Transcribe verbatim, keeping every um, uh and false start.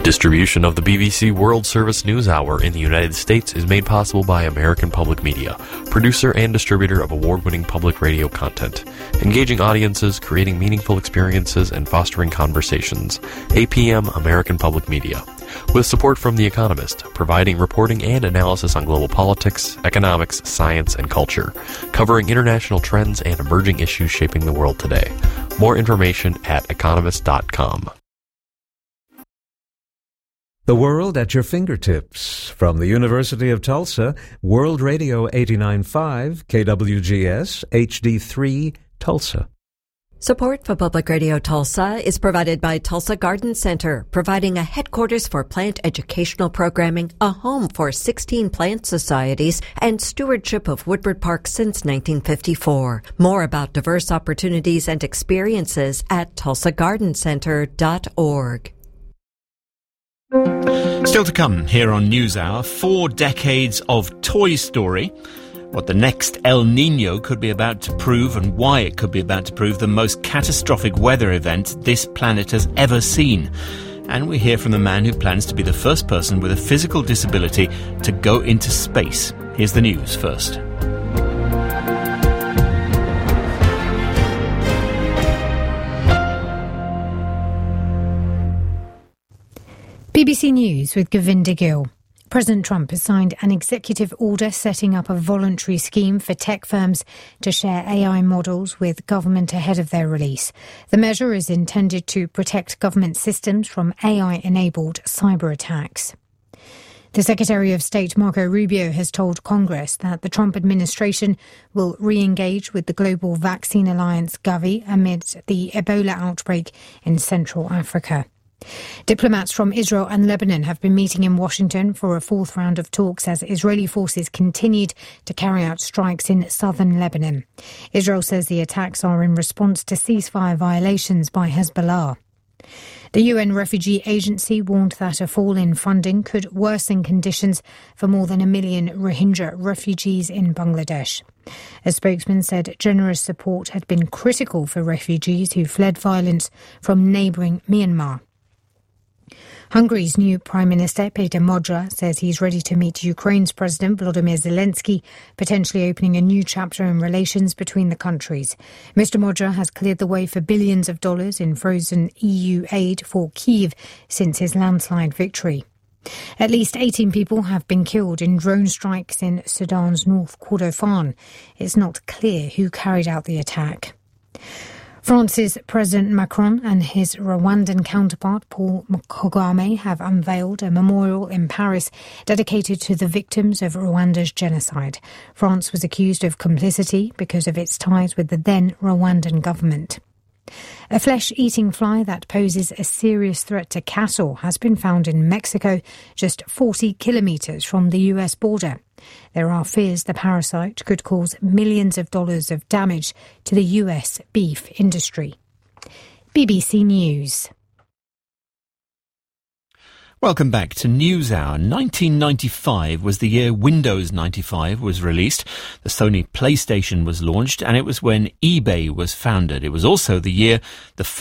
Distribution of the B B C World Service News Hour in the United States is made possible by American Public Media, producer and distributor of award-winning public radio content, engaging audiences, creating meaningful experiences, and fostering conversations. A P M American Public Media. With support from The Economist, providing reporting and analysis on global politics, economics, science, and culture, covering international trends and emerging issues shaping the world today. More information at economist dot com. The world at your fingertips. From the University of Tulsa, World Radio eighty-nine point five, K W G S, H D three, Tulsa. Support for Public Radio Tulsa is provided by Tulsa Garden Center, providing a headquarters for plant educational programming, a home for sixteen plant societies, and stewardship of Woodward Park since nineteen fifty-four. More about diverse opportunities and experiences at tulsa garden center dot org. Still to come here on NewsHour, four decades of Toy Story, what the next El Nino could be about to prove and why it could be about to prove the most catastrophic weather event this planet has ever seen. And we hear from the man who plans to be the first person with a physical disability to go into space. Here's the news first. B B C News with Govinda Gill. President Trump has signed an executive order setting up a voluntary scheme for tech firms to share A I models with government ahead of their release. The measure is intended to protect government systems from A I-enabled cyber attacks. The Secretary of State, Marco Rubio, has told Congress that the Trump administration will re-engage with the Global Vaccine Alliance, Gavi, amid the Ebola outbreak in Central Africa. Diplomats from Israel and Lebanon have been meeting in Washington for a fourth round of talks as Israeli forces continued to carry out strikes in southern Lebanon. Israel says the attacks are in response to ceasefire violations by Hezbollah. The U N Refugee Agency warned that a fall in funding could worsen conditions for more than a million Rohingya refugees in Bangladesh. A spokesman said generous support had been critical for refugees who fled violence from neighbouring Myanmar. Hungary's new Prime Minister, Peter Modra, says he's ready to meet Ukraine's President Volodymyr Zelensky, potentially opening a new chapter in relations between the countries. Mister Modra has cleared the way for billions of dollars in frozen E U aid for Kyiv since his landslide victory. At least eighteen people have been killed in drone strikes in Sudan's North Kordofan. It's not clear who carried out the attack. France's President Macron and his Rwandan counterpart Paul Kagame have unveiled a memorial in Paris dedicated to the victims of Rwanda's genocide. France was accused of complicity because of its ties with the then Rwandan government. A flesh-eating fly that poses a serious threat to cattle has been found in Mexico, just forty kilometres from the U S border. There are fears the parasite could cause millions of dollars of damage to the U S beef industry. B B C News. Welcome back to NewsHour. nineteen ninety-five was the year Windows ninety-five was released. The Sony PlayStation was launched, and it was when eBay was founded. It was also the year the